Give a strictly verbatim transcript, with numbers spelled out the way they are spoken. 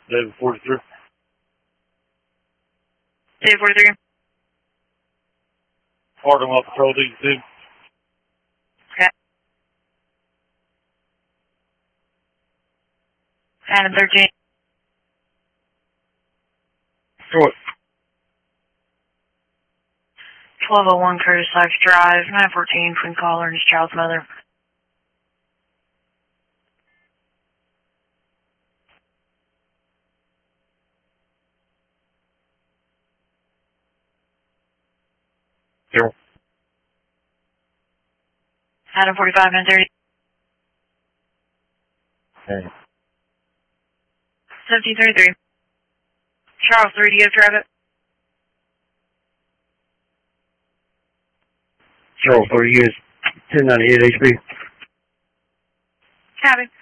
David forty-three. David forty-three. Parking lot patrol, D two. Okay. Adam thirteen. Short. twelve oh one Curtis Life Drive, nine fourteen, twin caller and his child's mother. Zero. Adam forty-five, nine thirty. Okay. seventeen thirty-three. Charles three, do you have traffic? Charles three is ten ninety-eight H P. Copy.